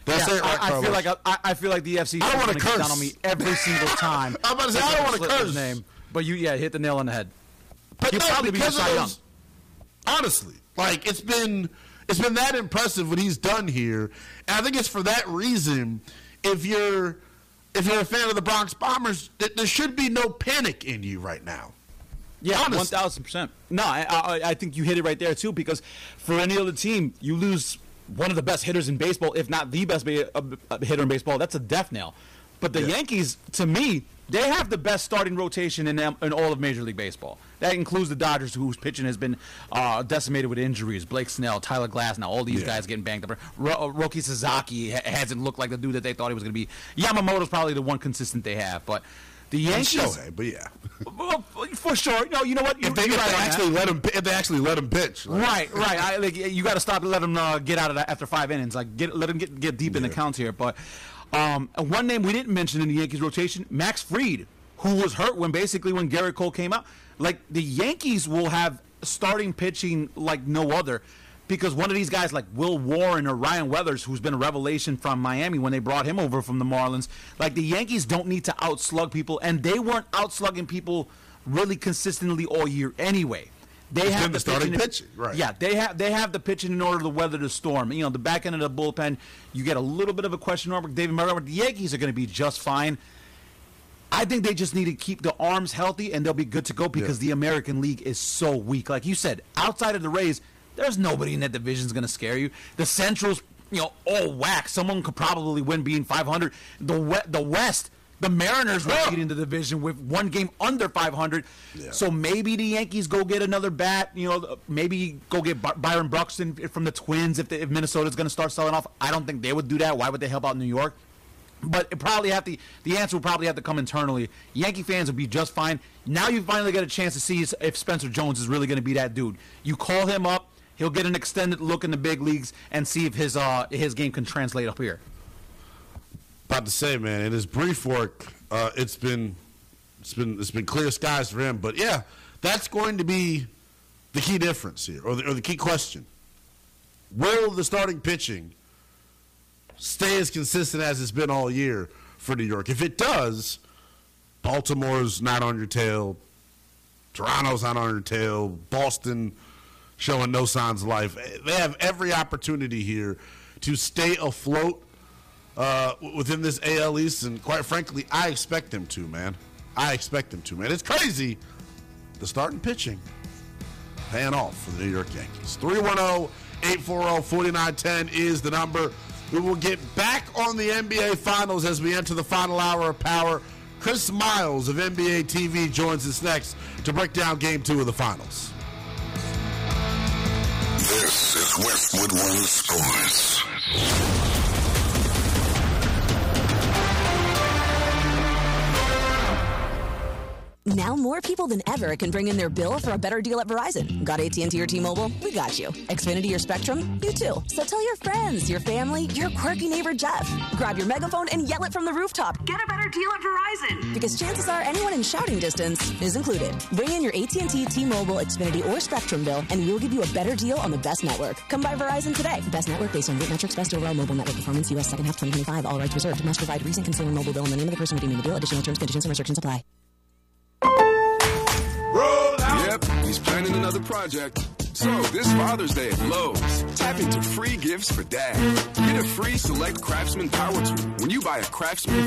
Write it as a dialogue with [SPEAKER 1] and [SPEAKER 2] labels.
[SPEAKER 1] That's it, right,
[SPEAKER 2] I feel like the FC is
[SPEAKER 1] don't
[SPEAKER 2] going
[SPEAKER 1] want
[SPEAKER 2] to
[SPEAKER 1] to
[SPEAKER 2] get
[SPEAKER 1] curse
[SPEAKER 2] down on me every single time.
[SPEAKER 1] I'm about to say, I don't want to curse.
[SPEAKER 2] His name, but you hit the nail on the head.
[SPEAKER 1] But
[SPEAKER 2] He'll probably be Cy Young.
[SPEAKER 1] Honestly, like it's been that impressive what he's done here, and I think it's for that reason. If you're a fan of the Bronx Bombers, there should be no panic in you right now.
[SPEAKER 2] Yeah, 1,000%. No, I think you hit it right there too. Because for any other team, you lose one of the best hitters in baseball, if not the best hitter in baseball. That's a death knell. But the Yankees, to me, they have the best starting rotation in all of Major League Baseball. That includes the Dodgers, whose pitching has been decimated with injuries. Blake Snell, Tyler Glasnow, all these guys getting banged up. Roki Sasaki hasn't looked like the dude that they thought he was going to be. Yamamoto's probably the one consistent they have, but the Yankees.
[SPEAKER 1] Shohei, but yeah,
[SPEAKER 2] well, for sure. No, you know what?
[SPEAKER 1] If they actually let him pitch,
[SPEAKER 2] right. You got to stop and let him get out of that after 5 innings. Like let him get deep in the count here, but. One name we didn't mention in the Yankees rotation, Max Fried, who was hurt when Garrett Cole came out. Like, the Yankees will have starting pitching like no other, because one of these guys like Will Warren or Ryan Weathers, who's been a revelation from Miami when they brought him over from the Marlins, like the Yankees don't need to outslug people, and they weren't outslugging people really consistently all year anyway. They have the
[SPEAKER 1] starting pitching, right?
[SPEAKER 2] Yeah, they have the pitching in order to weather the storm. You know, the back end of the bullpen, you get a little bit of a question mark with David Montgomery. The Yankees are going to be just fine. I think they just need to keep the arms healthy, and they'll be good to go because the American League is so weak. Like you said, outside of the Rays, there's nobody in that division is going to scare you. The Central's, all whack. Someone could probably win being 500. The West. The Mariners were leading the division with one game under 500. Yeah. So maybe the Yankees go get another bat. Maybe go get Byron Buxton from the Twins if Minnesota's going to start selling off. I don't think they would do that. Why would they help out New York? But it probably the answer will probably have to come internally. Yankee fans will be just fine. Now you finally get a chance to see if Spencer Jones is really going to be that dude. You call him up, he'll get an extended look in the big leagues and see if his game can translate up here.
[SPEAKER 1] About to say, man, in his brief work, it's been clear skies for him. But yeah, that's going to be the key difference here, or the key question. Will the starting pitching stay as consistent as it's been all year for New York? If it does, Baltimore's not on your tail, Toronto's not on your tail, Boston showing no signs of life. They have every opportunity here to stay afloat within this AL East, and quite frankly, I expect them to, man. It's crazy. The starting pitching paying off for the New York Yankees. 310-840-4910 is the number. We will get back on the NBA Finals as we enter the final hour of Power. Chris Miles of NBA TV joins us next to break down Game 2 of the Finals.
[SPEAKER 3] This is Westwood One Sports.
[SPEAKER 4] Now more people than ever can bring in their bill for a better deal at Verizon. Got AT&T or T-Mobile? We got you. Xfinity or Spectrum? You too. So tell your friends, your family, your quirky neighbor Jeff. Grab your megaphone and yell it from the rooftop. Get a better deal at Verizon. Because chances are anyone in shouting distance is included. Bring in your AT&T, T-Mobile, Xfinity, or Spectrum bill, and we'll give you a better deal on the best network. Come by Verizon today. Best network based on root metrics, best overall mobile network performance, U.S. second half 2025. All rights reserved. Must provide recent consumer mobile bill and the name of the person redeeming the bill. Additional terms, conditions, and restrictions apply.
[SPEAKER 5] Yep, he's planning another project. So, this Father's Day at Lowe's, tap into free gifts for Dad. Get a free Select Craftsman Power Tool when you buy a Craftsman